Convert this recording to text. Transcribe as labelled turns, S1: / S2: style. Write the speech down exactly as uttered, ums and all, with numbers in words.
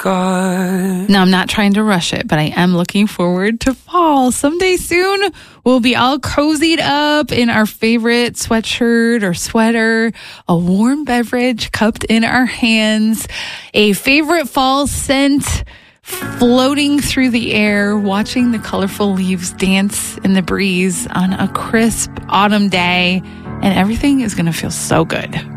S1: God.
S2: Now, I'm not trying to rush it, but I am looking forward to fall. Someday soon, we'll be all cozied up in our favorite sweatshirt or sweater, a warm beverage cupped in our hands, a favorite fall scent floating through the air, watching the colorful leaves dance in the breeze on a crisp autumn day, and everything is going to feel so good.